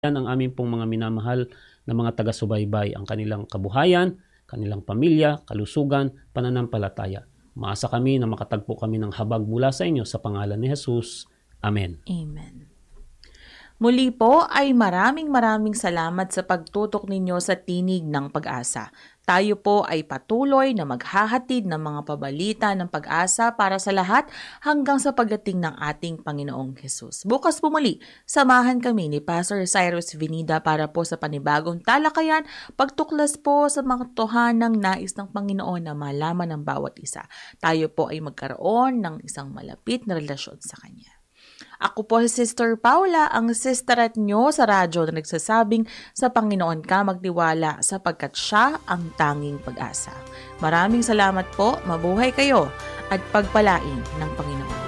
Yan ang aming pong mga minamahal na mga taga-subaybay, ang kanilang kabuhayan, kanilang pamilya, kalusugan, pananampalataya. Maasa kami na makatagpo kami ng habag mula sa inyo sa pangalan ni Jesus. Amen. Amen. Muli po ay maraming salamat sa pagtutok ninyo sa Tinig ng Pag-asa. Tayo po ay patuloy na maghahatid ng mga pabalita ng pag-asa para sa lahat hanggang sa pagdating ng ating Panginoong Hesus. Bukas po muli, samahan kami ni Pastor Cyrus Vinida para po sa panibagong talakayan, pagtuklas po sa mga totohanang nais ng Panginoon na malaman ng bawat isa. Tayo po ay magkaroon ng isang malapit na relasyon sa Kanya. Ako po si Sister Paula, ang sisterat nyo sa radyo na nagsasabing sa Panginoon ka magtiwala sapagkat Siya ang tanging pag-asa. Maraming salamat po, mabuhay kayo at pagpalain ng Panginoon.